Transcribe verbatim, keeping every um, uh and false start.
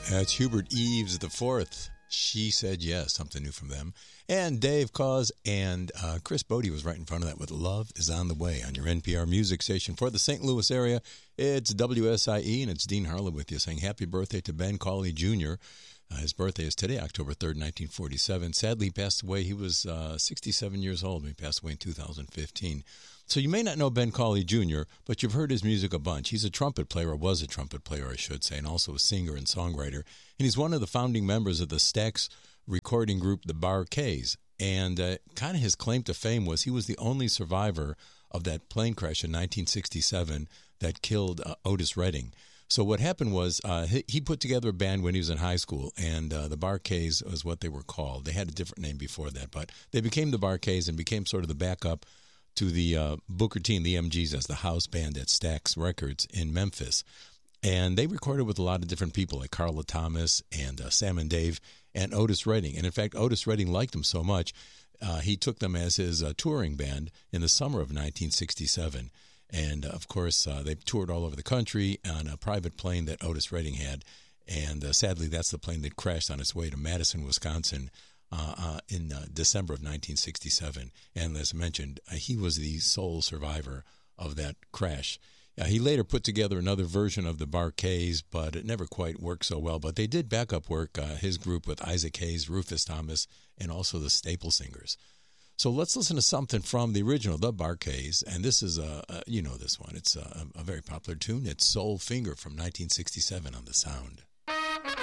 That's Hubert Eaves the Fourth. She Said Yes, something new from them. And Dave Cause and uh, Chris Bodie was right in front of that with Love is on the Way on your N P R music station for the Saint Louis area. It's W S I E, and it's Dean Harlow with you saying happy birthday to Ben Cauley Junior Uh, his birthday is today, October third, nineteen forty-seven. Sadly, he passed away. He was uh, sixty-seven years old when he passed away in two thousand fifteen. So you may not know Ben Cauley Junior, but you've heard his music a bunch. He's a trumpet player, or was a trumpet player, I should say, and also a singer and songwriter. And he's one of the founding members of the Stax recording group, the Bar-Kays. And uh, kind of his claim to fame was he was the only survivor of that plane crash in nineteen sixty-seven that killed uh, Otis Redding. So what happened was uh, he, he put together a band when he was in high school, and uh, the Bar-Kays was what they were called. They had a different name before that, but they became the Bar-Kays and became sort of the backup to the uh, Booker T and the M Gs as the house band at Stax Records in Memphis. And they recorded with a lot of different people like Carla Thomas and uh, Sam and Dave and Otis Redding. And in fact, Otis Redding liked them so much, uh, he took them as his uh, touring band in the summer of nineteen sixty-seven. And, uh, of course, uh, they toured all over the country on a private plane that Otis Redding had. And uh, sadly, that's the plane that crashed on its way to Madison, Wisconsin uh, uh, in uh, December of nineteen sixty-seven. And as mentioned, uh, he was the sole survivor of that crash. Uh, he later put together another version of the Bar-Kays, but it never quite worked so well. But they did backup work, uh, his group with Isaac Hayes, Rufus Thomas, and also the Staple Singers. So let's listen to something from the original, the Bar-Kays, and this is, a, a you know this one. It's a, a very popular tune. It's Soul Finger from nineteen sixty-seven on The Sound.